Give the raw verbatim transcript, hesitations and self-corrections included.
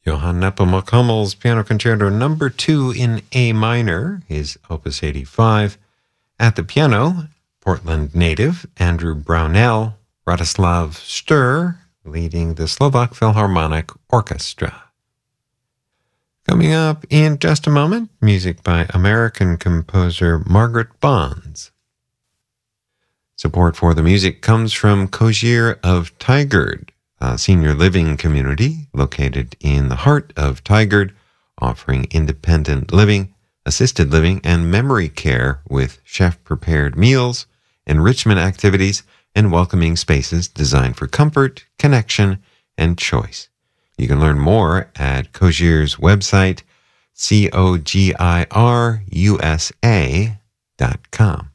Johann Nepomuk Hummel's Piano Concerto Number two in A minor, his Opus eighty-five. At the piano, Portland native Andrew Brownell, Radoslav Stur, leading the Slovak Philharmonic Orchestra. Coming up in just a moment, music by American composer Margaret Bonds. Support for the music comes from Kozhir of Tigard, a senior living community located in the heart of Tigard, offering independent living, assisted living, and memory care with chef-prepared meals, enrichment activities, and welcoming spaces designed for comfort, connection, and choice. You can learn more at Kozhir's website, C O G I R U S A dot com.